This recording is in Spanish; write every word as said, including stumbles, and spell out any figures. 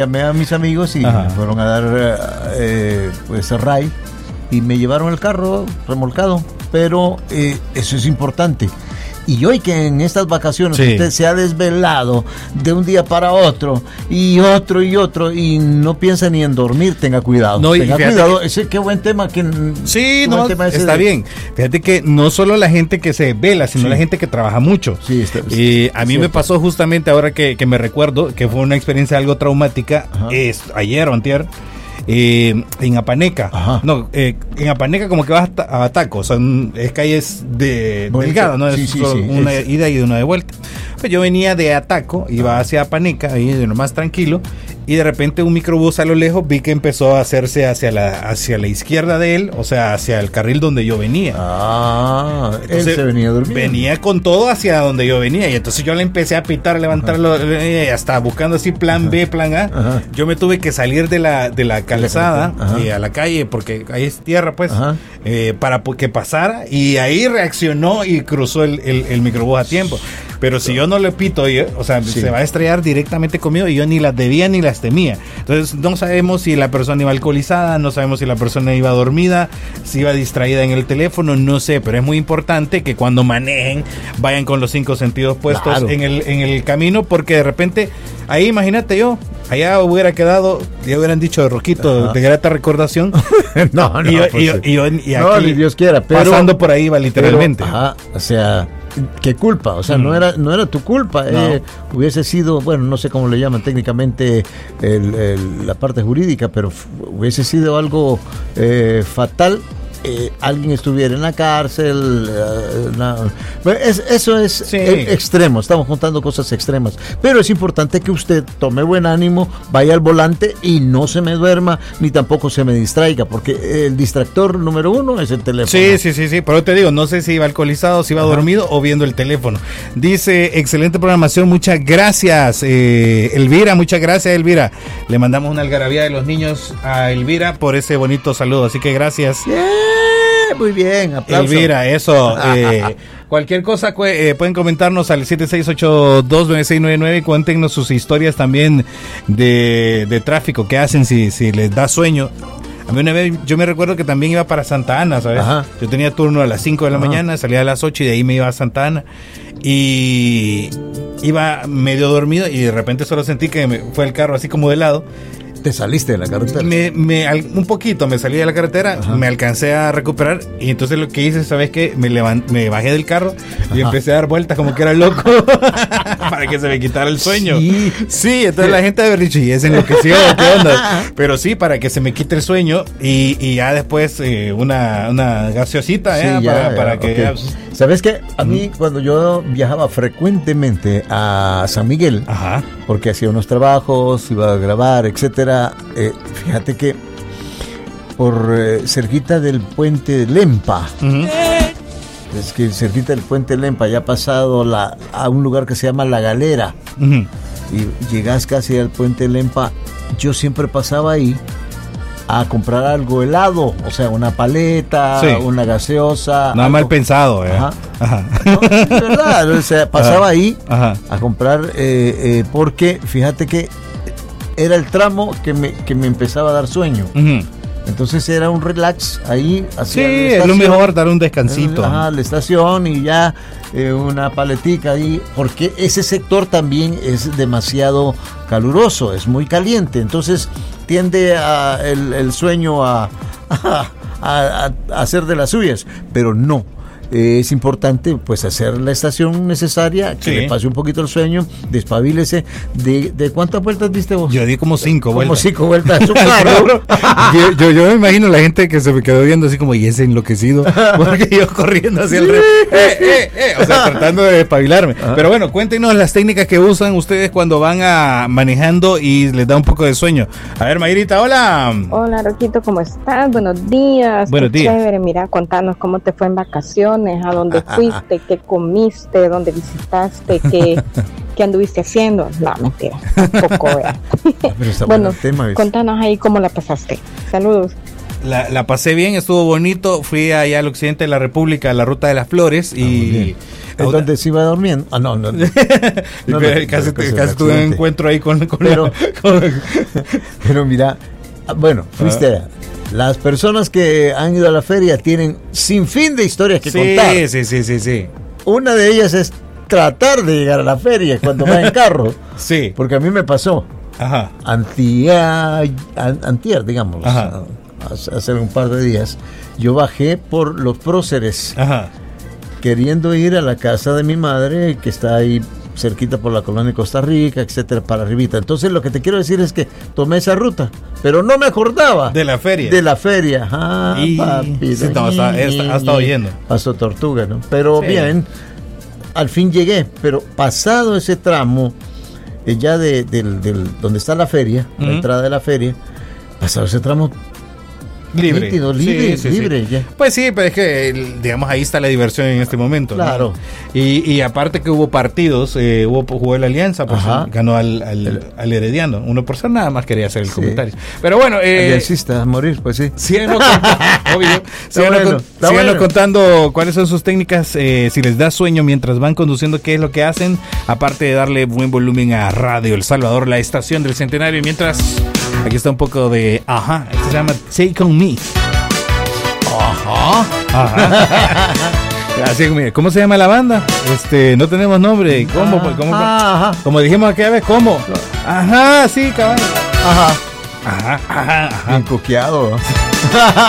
Llamé a mis amigos y Ajá. me fueron a dar eh, pues ray y me llevaron el carro remolcado, pero eh, eso es importante. Y hoy que en estas vacaciones sí. usted se ha desvelado de un día para otro y otro y otro y no piensa ni en dormir, tenga cuidado. No, tenga cuidado, que, ese qué buen tema que sí, no, tema está de... bien. Fíjate que no solo la gente que se vela, sino sí. la gente que trabaja mucho. Sí, está, y a mí cierto. me pasó justamente ahora que, que me recuerdo que fue una experiencia algo traumática, es, ayer o antier. Eh, en Apaneca, Ajá. no, eh, en Apaneca como que vas a, a Ataco, o sea, es calles de delgada, ¿no? Sí, es sí, sí, una es. ida y una de vuelta. Pues yo venía de Ataco, iba hacia Apaneca, ahí de lo más tranquilo, y de repente un microbús a lo lejos vi que empezó a hacerse hacia la hacia la izquierda de él, o sea, hacia el carril donde yo venía. Ah, entonces, él se venía durmiendo. Venía con todo hacia donde yo venía, y entonces yo le empecé a pitar, a levantarlo, hasta buscando así plan Ajá. B, plan A. Ajá. Yo me tuve que salir de la de la calzada y a la calle, porque ahí es tierra, pues, eh, para que pasara, y ahí reaccionó y cruzó el, el, el microbús a tiempo. Pero si yo no le pito, yo, o sea, sí. se va a estrellar directamente conmigo y yo ni las debía ni las temía. Entonces no sabemos si la persona iba alcoholizada, no sabemos si la persona iba dormida, si iba distraída en el teléfono, no sé, pero es muy importante que cuando manejen vayan con los cinco sentidos puestos claro. en el en el camino, porque de repente, ahí imagínate yo, allá hubiera quedado, ya hubieran dicho de Roquito, Ajá. de grata recordación. no, no, y yo, pues y yo, y yo, y no, aquí, ni Dios quiera, pero pasando por ahí va literalmente. Pero, ajá, o sea, ¿qué culpa? O sea, mm. no era no era tu culpa. No. Eh, hubiese sido, bueno, no sé cómo le llaman técnicamente el, el, la parte jurídica, pero f- hubiese sido algo eh, fatal. Eh, alguien estuviera en la cárcel, eh, na, es, eso es sí. eh, extremo, estamos contando cosas extremas, pero es importante que usted tome buen ánimo, vaya al volante y no se me duerma, ni tampoco se me distraiga, porque el distractor número uno es el teléfono. Sí, sí, sí, sí, pero te digo, no sé si iba alcoholizado, si iba Ajá. dormido o viendo el teléfono. Dice, excelente programación, muchas gracias, eh, Elvira, muchas gracias, Elvira. Le mandamos una algarabía de los niños a Elvira por ese bonito saludo, así que gracias. Yeah. Muy bien, aplausos. Elvira, eso. Eh, cualquier cosa eh, pueden comentarnos al siete seis ocho dos nueve seis nueve nueve y cuéntenos sus historias también de, de tráfico, qué hacen si, si les da sueño. A mí una vez, yo me recuerdo que también iba para Santa Ana, ¿sabes? Ajá. Yo tenía turno a las cinco de la Ajá. mañana, salía a las ocho y de ahí me iba a Santa Ana. Y iba medio dormido y de repente solo sentí que me fue el carro así como de lado. ¿Te saliste de la carretera? Me, me, un poquito me salí de la carretera, Ajá. me alcancé a recuperar y entonces lo que hice, ¿sabes qué? Me, levant, me bajé del carro Ajá. y empecé a dar vueltas como que era loco para que se me quitara el sueño. Sí, sí entonces la gente debe haber dicho, ¿y es enloqueció? ¿Qué onda? Pero sí, para que se me quite el sueño y, y ya después eh, una, una gaseosita sí, ¿eh? ya, para, ya, para okay. que... Ya... ¿Sabes qué? A mí mm. cuando yo viajaba frecuentemente a San Miguel, Ajá. porque hacía unos trabajos, iba a grabar, etcétera, eh, fíjate que por eh, cerquita del puente Lempa, uh-huh. es que cerquita del puente Lempa ya pasado la, a un lugar que se llama La Galera, uh-huh. y llegas casi al puente Lempa, yo siempre pasaba ahí a comprar algo helado, o sea, una paleta, sí. una gaseosa. Nada mal pensado, eh. Ajá. Ajá. No, es verdad, o sea, pasaba Ajá. ahí Ajá. a comprar, eh, eh, porque fíjate que era el tramo que me, que me empezaba a dar sueño. Uh-huh. Entonces era un relax ahí. Sí, es lo mejor dar un descansito. Ajá, la estación y ya eh, una paletica ahí, porque ese sector también es demasiado caluroso, es muy caliente, entonces tiende a el, el sueño a, a, a, a hacer de las suyas, pero no. Es importante pues hacer la estación necesaria, que sí. le pase un poquito el sueño, despabilese. ¿De, de cuántas vueltas diste vos? Yo di como cinco como vueltas. Como cinco vueltas a su carro. yo, yo, yo me imagino la gente que se me quedó viendo así como, y ese enloquecido, porque yo corriendo hacia el re... eh, eh, eh, o sea, tratando de despabilarme. Ajá. Pero bueno, cuéntenos las técnicas que usan ustedes cuando van a manejando y les da un poco de sueño. A ver, Mayrita, hola. Hola, Roquito, ¿cómo estás? Buenos días. Buenos Qué días. Chévere, mira, contanos cómo te fue en vacaciones, a dónde fuiste, qué comiste, dónde visitaste, qué, qué anduviste haciendo. No, mentira, tampoco. Bueno, tema, contanos ahí cómo la pasaste. Saludos. La, la pasé bien, estuvo bonito. Fui allá al occidente de la República, a la Ruta de las Flores. Y ¿es donde se iba durmiendo? Ah, no, no. no. no, no casi no, casi tuve un encuentro ahí con... con pero, la, con... pero mira, bueno, fuiste allá. Las personas que han ido a la feria tienen sin fin de historias que sí, contar. Sí, sí, sí, sí. Una de ellas es tratar de llegar a la feria cuando va en carro. Sí. Porque a mí me pasó. Ajá. Antier, antier digamos, Ajá. hace un par de días, yo bajé por los próceres. Ajá. Queriendo ir a la casa de mi madre, que está ahí cerquita por la colonia de Costa Rica, etcétera, para arribita. Entonces lo que te quiero decir es que tomé esa ruta, pero no me acordaba de la feria. De la feria, ah, y... papi, sí, no, está, está, ha estado yendo. Pasó Tortuga, ¿no? Pero sí. Bien, al fin llegué, pero pasado ese tramo, eh, ya de, de, de, de donde está la feria, uh-huh. la entrada de la feria, pasado ese tramo libre, nítido, libre, sí, sí, libre sí. Ya. Pues sí, pero es que digamos ahí está la diversión en este momento, claro, ¿no? y, y aparte que hubo partidos, eh, hubo jugó la Alianza, pues Ajá. ganó al, al, al Herediano, uno por ser, nada más quería hacer el sí. comentario, pero bueno, eh, aliancista a morir, pues sí, síganos contando, obvio, síganos, bueno, con, síganos bueno. contando cuáles son sus técnicas, eh, si les da sueño mientras van conduciendo, qué es lo que hacen, aparte de darle buen volumen a Radio El Salvador, la estación del centenario, y mientras aquí está un poco de Ajá, esto se llama Take On Me. Ajá. Ajá. Así, mire, ¿cómo se llama la banda? Este, no tenemos nombre. ¿Cómo? Ajá. ¿Cómo? Ajá. Como dijimos aquella vez, ¿cómo? Ajá, sí, caballo. Ajá. Ajá, ajá, ajá. Bien coqueado.